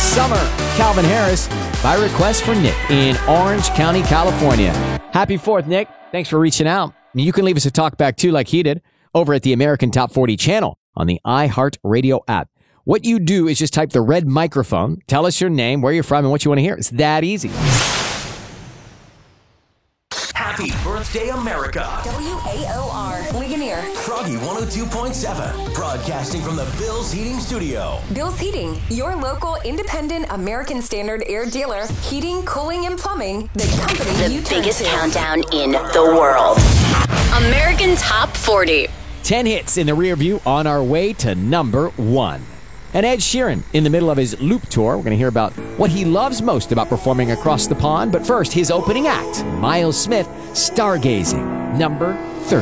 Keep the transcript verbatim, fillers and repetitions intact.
Summer, Calvin Harris, by request for Nick in Orange County, California. Happy fourth, Nick. Thanks for reaching out. You can leave us a talk back, too, like he did, over at the American Top forty channel on the iHeartRadio app. What you do is just type the red microphone, tell us your name, where you're from, and what you want to hear. It's that easy. Happy birthday, America. W A O R, Ligonier. Froggy one oh two point seven, broadcasting from the Bill's Heating Studio. Bill's Heating, your local independent American Standard air dealer. Heating, cooling, and plumbing. The company The you turn biggest to. countdown in the world. American Top forty. ten hits in the rear view on our way to number one. And Ed Sheeran in the middle of his Loop Tour. We're going to hear about what he loves most about performing across the pond. But first, his opening act, Miles Smith, Stargazing, number